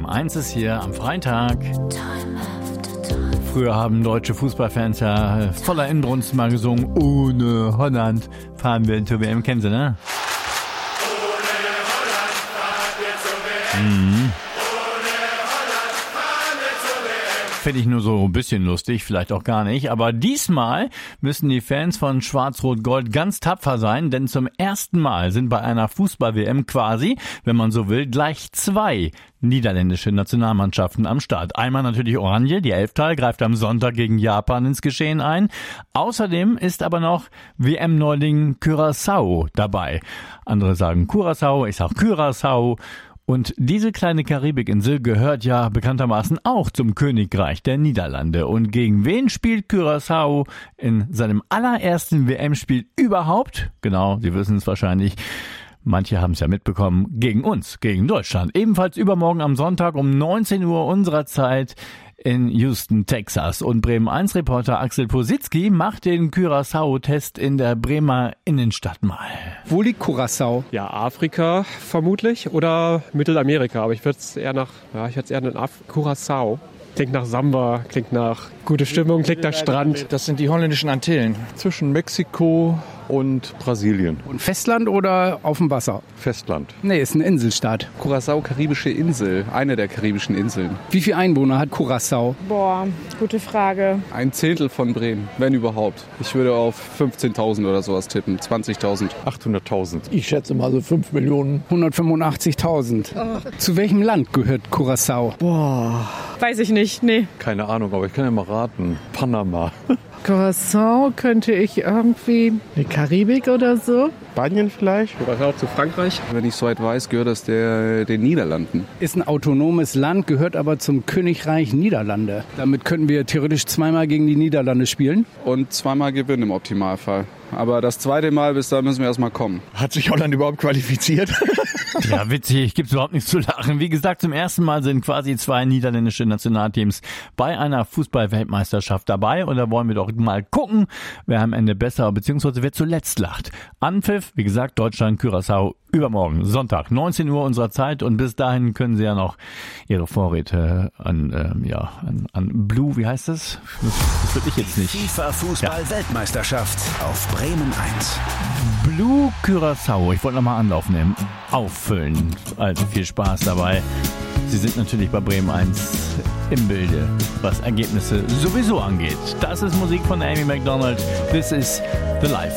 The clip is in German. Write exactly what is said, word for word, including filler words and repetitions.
Bremen eins ist hier am Freitag. Früher haben deutsche Fußballfans ja voller Inbrunst mal gesungen, ohne Holland fahren wir zur W M. Kennen Sie, ne? Ohne Holland fahren wir zur W M. Mhm. Ohne Holland fahren wir zur W M. Finde ich nur so ein bisschen lustig, vielleicht auch gar nicht. Aber diesmal müssen die Fans von Schwarz-Rot-Gold ganz tapfer sein, denn zum ersten Mal sind bei einer Fußball-W M quasi, wenn man so will, gleich zwei niederländische Nationalmannschaften am Start. Einmal natürlich Oranje, die Elftal greift am Sonntag gegen Japan ins Geschehen ein. Außerdem ist aber noch W M-Neuling Curaçao dabei. Andere sagen Curaçao, ich sag Curaçao. Und diese kleine Karibikinsel gehört ja bekanntermaßen auch zum Königreich der Niederlande. Und gegen wen spielt Curaçao in seinem allerersten W M-Spiel überhaupt? Genau, Sie wissen es wahrscheinlich. Manche haben es ja mitbekommen, gegen uns, gegen Deutschland. Ebenfalls übermorgen am Sonntag um neunzehn Uhr unserer Zeit in Houston, Texas. Und Bremen eins Reporter Axel Positzky macht den Curaçao-Test in der Bremer Innenstadt mal. Wo liegt Curaçao? Ja, Afrika vermutlich oder Mittelamerika. Aber ich würde es eher nach, ja, ich würde es eher nach Af- Curaçao. Klingt nach Samba, klingt nach gute Stimmung, klingt nach Strand. Das sind die holländischen Antillen. Zwischen Mexiko und Brasilien. Und Festland oder auf dem Wasser? Festland. Nee, ist eine Inselstaat. Curaçao, karibische Insel, eine der karibischen Inseln. Wie viele Einwohner hat Curaçao? Boah, gute Frage. Ein Zehntel von Bremen, wenn überhaupt. Ich würde auf fünfzehntausend oder sowas tippen, zwanzigtausend. achthunderttausend. Ich schätze mal so fünf Millionen. hundertfünfundachtzigtausend. Oh. Zu welchem Land gehört Curaçao? Boah. Weiß ich nicht, nee. Keine Ahnung, aber ich kann ja mal raten. Panama. Curaçao könnte ich irgendwie die Karibik oder so. Spanien vielleicht? Curaçao zu Frankreich? Wenn ich so weit weiß, gehört das der, den Niederlanden. Ist ein autonomes Land, gehört aber zum Königreich Niederlande. Damit könnten wir theoretisch zweimal gegen die Niederlande spielen. Und zweimal gewinnen im Optimalfall. Aber das zweite Mal, bis da müssen wir erstmal kommen. Hat sich Holland überhaupt qualifiziert? Ja, witzig, gibt's überhaupt nichts zu lachen. Wie gesagt, zum ersten Mal sind quasi zwei niederländische Nationalteams bei einer Fußball-Weltmeisterschaft dabei. Und da wollen wir doch mal gucken, wer am Ende besser, beziehungsweise wer zuletzt lacht. Anpfiff, wie gesagt, Deutschland, Curaçao, übermorgen, Sonntag, neunzehn Uhr unserer Zeit. Und bis dahin können Sie ja noch Ihre Vorräte an, ähm, ja, an, an Blue, wie heißt das? Das, das würde ich jetzt nicht. FIFA-Fußball-Weltmeisterschaft auf Bremen eins. Blue Curaçao, ich wollte nochmal Anlauf nehmen, auffüllen. Also viel Spaß dabei. Sie sind natürlich bei Bremen eins im Bilde, was Ergebnisse sowieso angeht. Das ist Musik von Amy Macdonald. This is The Life.